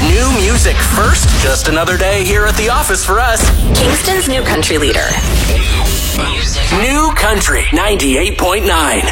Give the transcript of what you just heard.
New music first. Just another day here at the office for us. Kingston's new country leader. New Country 98.9.